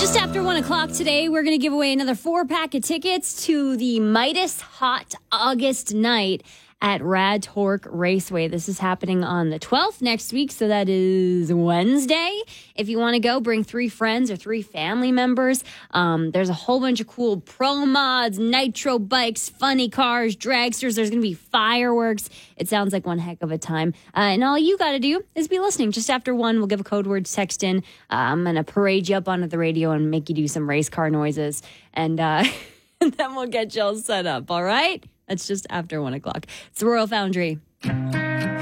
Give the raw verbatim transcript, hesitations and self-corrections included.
Just after one o'clock today, we're going to give away another four pack of tickets to the Midas Hot August Night at Rad Torque Raceway. This is happening on the twelfth next week, so that is Wednesday. If you want to go, bring three friends or three family members. Um, there's a whole bunch of cool pro mods, nitro bikes, funny cars, dragsters. There's going to be fireworks. It sounds like one heck of a time. Uh, and all you got to do is be listening. Just after one, we'll give a code word text in. Uh, I'm going to parade you up onto the radio and make you do some race car noises. And, uh, and then we'll get you all set up, all right? That's just after one o'clock. It's the Royal Foundry.